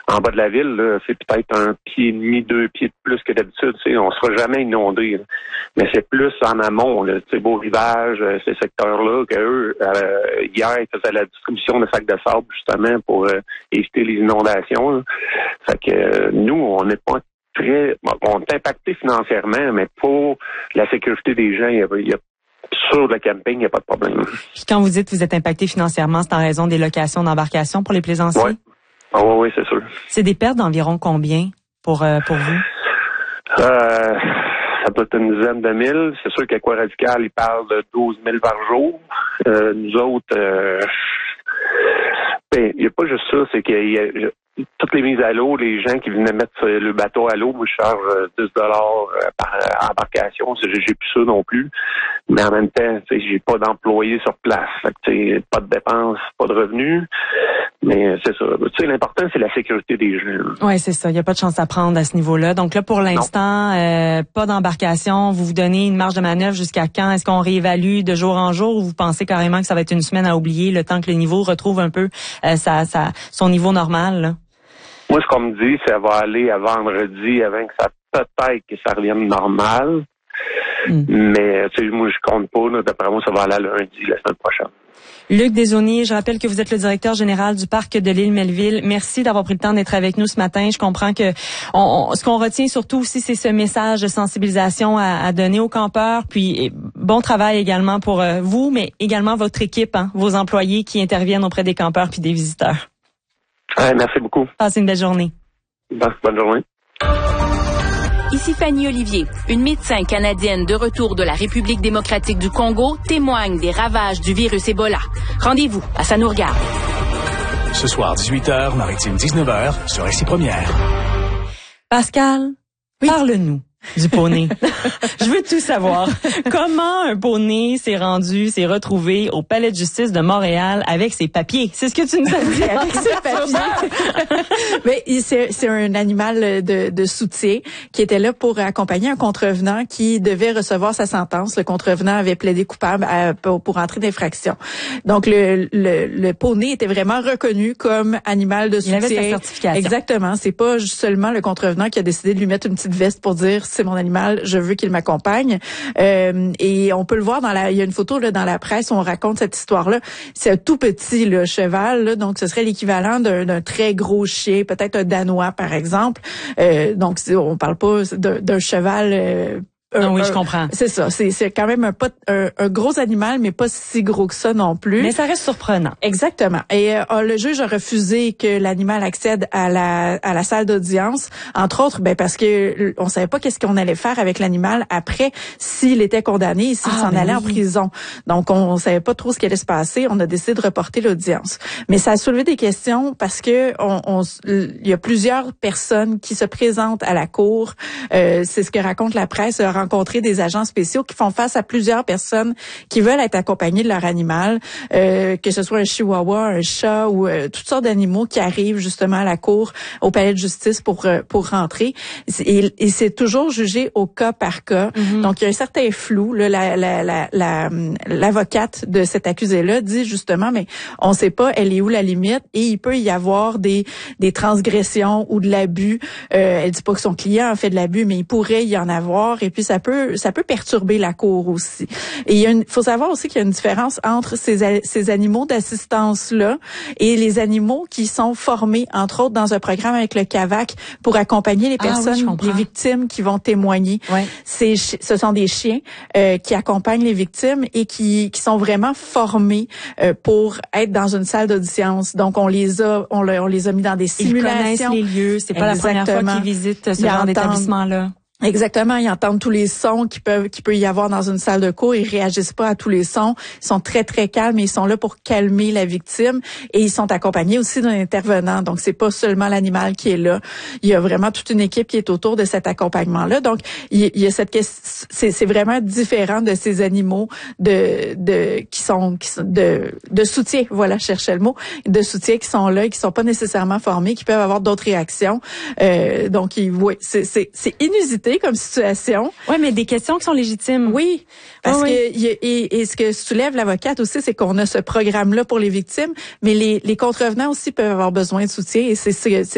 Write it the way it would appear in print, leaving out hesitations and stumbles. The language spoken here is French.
en bas de la ville, là, c'est peut-être 1,5 pied, 2 pieds de plus que d'habitude. On sera jamais inondé. Là. Mais c'est plus en amont, là, Beau Rivage, ces secteurs-là, qu'eux, hier, ils faisaient la distribution de sacs de sable, justement, pour éviter les inondations. Là. Fait que nous, on n'est pas on est impacté financièrement, mais pour la sécurité des gens, il y a sur le camping, il n'y a pas de problème. Puis quand vous dites que vous êtes impacté financièrement, c'est en raison des locations d'embarcation pour les plaisanciers? Oui. Ah oui, c'est sûr. C'est des pertes d'environ combien pour vous? Ça peut être une dizaine de mille. C'est sûr qu'Aqua-Radical, il parle de 12 000 par jour. Nous autres, il n'y a pas juste ça, c'est qu'il y a toutes les mises à l'eau, les gens qui venaient mettre le bateau à l'eau, moi, je charge 10 $ par embarcation. J'ai plus ça non plus. Mais en même temps, j'ai pas d'employés sur place. Fait que, pas de dépenses, pas de revenus. Mais c'est ça. L'important, c'est la sécurité des gens. Oui, c'est ça. Il n'y a pas de chance à prendre à ce niveau-là. Donc là, pour l'instant, pas d'embarcation. Vous donnez une marge de manœuvre jusqu'à quand? Est-ce qu'on réévalue de jour en jour ou vous pensez carrément que ça va être une semaine à oublier le temps que le niveau retrouve un peu son niveau normal? Là? Moi, ce qu'on me dit, ça va aller à vendredi avant que ça peut-être que ça revienne normal. Mais moi, je compte pas. Là, d'après moi, ça va aller à lundi la semaine prochaine. Luc Desaulniers, je rappelle que vous êtes le directeur général du parc de l'île Melville. Merci d'avoir pris le temps d'être avec nous ce matin. Je comprends que ce qu'on retient surtout aussi, c'est ce message de sensibilisation à donner aux campeurs. Puis bon travail également pour vous, mais également votre équipe, vos employés qui interviennent auprès des campeurs puis des visiteurs. Merci beaucoup. Passez une belle journée. Bonne journée. Ici Fanny Olivier. Une médecin canadienne de retour de la République démocratique du Congo témoigne des ravages du virus Ebola. Rendez-vous à Ça nous regarde. Ce soir, 18h, Maritime 19h, sur Récit Première. Pascal, parle-nous du poney. Je veux tout savoir. Comment un poney s'est retrouvé au Palais de justice de Montréal avec ses papiers? C'est ce que tu nous as dit. Avec ses papiers. Mais c'est un animal de soutien qui était là pour accompagner un contrevenant qui devait recevoir sa sentence. Le contrevenant avait plaidé coupable pour entrer d'infraction. Donc le poney était vraiment reconnu comme animal de soutien. Il avait sa certification. Exactement. C'est pas seulement le contrevenant qui a décidé de lui mettre une petite veste pour dire c'est mon animal, je veux qu'il m'accompagne. Et on peut le voir il y a une photo là dans la presse où on raconte cette histoire-là. C'est un tout petit cheval, là, donc ce serait l'équivalent d'un très gros chien, peut-être un danois par exemple. Donc on parle pas d'un cheval. Oui, je comprends. C'est ça. C'est quand même un gros animal, mais pas si gros que ça non plus. Mais ça reste surprenant. Exactement. Et le juge a refusé que l'animal accède à la salle d'audience, entre autres, parce que on savait pas qu'est-ce qu'on allait faire avec l'animal après s'il était condamné et s'il s'en allait en prison. Donc on savait pas trop ce qui allait se passer. On a décidé de reporter l'audience. Mais ça a soulevé des questions parce que il y a plusieurs personnes qui se présentent à la cour. C'est ce que raconte la presse. Rencontrer des agents spéciaux qui font face à plusieurs personnes qui veulent être accompagnées de leur animal, que ce soit un chihuahua, un chat ou toutes sortes d'animaux qui arrivent justement à la cour, au palais de justice pour rentrer. Et c'est toujours jugé au cas par cas. Mm-hmm. Donc il y a un certain flou. Là, l'avocate de cet accusé-là dit justement, mais on sait pas elle est où la limite et il peut y avoir des transgressions ou de l'abus. Elle dit pas que son client a fait de l'abus, mais il pourrait y en avoir. Et puis ça peut perturber la cour aussi. Et faut savoir aussi qu'il y a une différence entre ces animaux d'assistance là et les animaux qui sont formés entre autres dans un programme avec le CAVAC pour accompagner les personnes, les victimes qui vont témoigner. Ouais. Ce sont des chiens qui accompagnent les victimes et qui sont vraiment formés pour être dans une salle d'audience. Donc on les a mis dans des simulations. Ils connaissent les lieux, c'est pas la première fois qu'ils visitent ce genre d'établissement là. Exactement, ils entendent tous les sons qu'il peut y avoir dans une salle de cour, ils réagissent pas à tous les sons, ils sont très très calmes, et ils sont là pour calmer la victime et ils sont accompagnés aussi d'un intervenant. Donc c'est pas seulement l'animal qui est là, il y a vraiment toute une équipe qui est autour de cet accompagnement-là. Donc il y a cette question, c'est vraiment différent de ces animaux qui sont de soutien, voilà, je cherchais le mot, de soutien qui sont là et qui sont pas nécessairement formés, qui peuvent avoir d'autres réactions. Donc c'est inusité comme situation. Oui, mais des questions qui sont légitimes. Oui, parce que et ce que soulève l'avocate aussi, c'est qu'on a ce programme-là pour les victimes, mais les contrevenants aussi peuvent avoir besoin de soutien et c'est